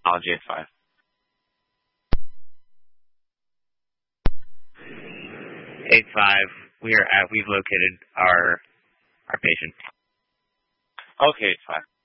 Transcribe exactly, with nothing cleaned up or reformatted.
Apology eight five. eight five, we are at, we've located our our patient. Okay, eight five.